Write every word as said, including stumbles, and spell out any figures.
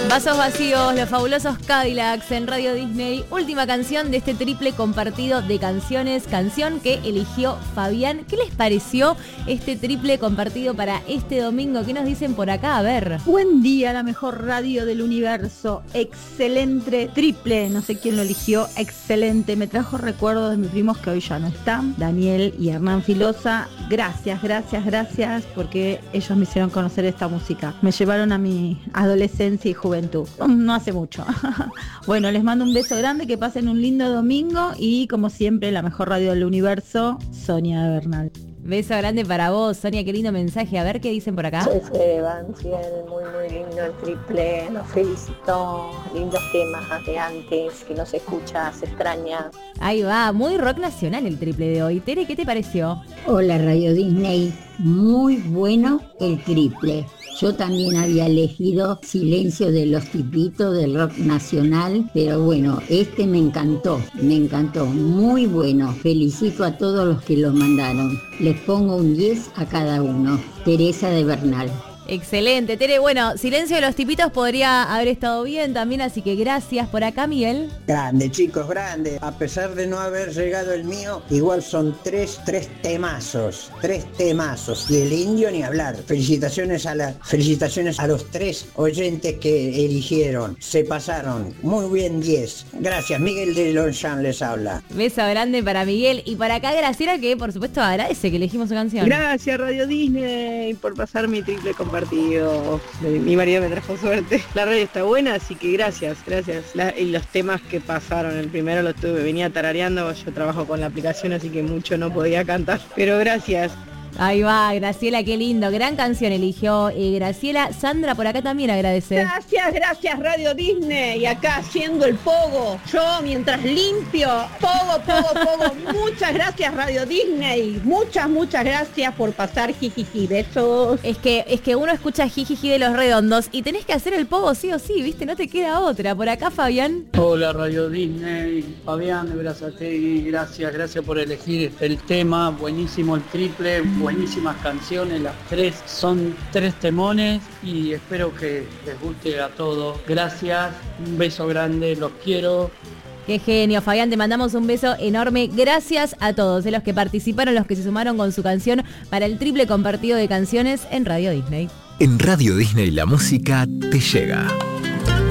Vasos vacíos, los fabulosos Cadillacs en Radio Disney. Última canción de este triple compartido de canciones. Canción que eligió Fabián. ¿Qué les pareció este triple compartido para este domingo? ¿Qué nos dicen por acá? A ver. Buen día, la mejor radio del universo. Excelente triple. No sé quién lo eligió. Excelente. Me trajo recuerdos de mis primos que hoy ya no están. Daniel y Hernán Filosa. Gracias, gracias, gracias. Porque ellos me hicieron conocer esta música. Me llevaron a mi adolescencia y juventud. No hace mucho. Bueno, les mando un beso grande, que pasen un lindo domingo y como siempre la mejor radio del universo, Sonia de Bernal. Beso grande para vos, Sonia, qué lindo mensaje. A ver qué dicen por acá. Soy Fede Banfield, muy muy lindo el triple, nos felicitó, lindos temas de antes, que no se escucha, se extraña. Ahí va, muy rock nacional el triple de hoy. Tere, ¿qué te pareció? Hola Radio Disney, muy bueno el triple. Yo también había elegido Silencio de los Tipitos del rock nacional, pero bueno, este me encantó, me encantó, muy bueno. Felicito a todos los que lo mandaron. Les pongo un diez a cada uno. Teresa de Bernal. Excelente, Tere. Bueno, Silencio de los Tipitos podría haber estado bien también, así que gracias. Por acá, Miguel. Grande, chicos, grande. A pesar de no haber llegado el mío, igual son tres, tres temazos, tres temazos. Y el indio ni hablar. Felicitaciones a la, felicitaciones a los tres oyentes que eligieron. Se pasaron. Muy bien, diez. Gracias, Miguel de Longchamp les habla. Beso grande para Miguel. Y para acá, Graciela, que por supuesto agradece que elegimos su canción. Gracias, Radio Disney, por pasar mi triple compartido. Mi marido me trajo suerte. La radio está buena, así que gracias, gracias. La, y los temas que pasaron, el primero lo tuve, venía tarareando, yo trabajo con la aplicación, así que mucho no podía cantar, pero gracias. Ahí va, Graciela, qué lindo. Gran canción eligió eh, Graciela. Sandra por acá también agradece. Gracias, gracias Radio Disney. Y acá haciendo el pogo. Yo mientras limpio. Pogo, pogo, pogo. Muchas gracias Radio Disney. Muchas, muchas gracias por pasar jijiji. Besos. Es que, es que uno escucha jijiji de Los Redondos y tenés que hacer el pogo sí o sí, ¿viste? No te queda otra. Por acá, Fabián. Hola Radio Disney. Fabián de Berazategui. Gracias, gracias por elegir el tema. Buenísimo el triple. Buenísimas canciones, las tres son tres temones y espero que les guste a todos. Gracias, un beso grande, los quiero. Qué genio, Fabián, te mandamos un beso enorme. Gracias a todos de los que participaron, los que se sumaron con su canción para el triple compartido de canciones en Radio Disney. En Radio Disney la música te llega.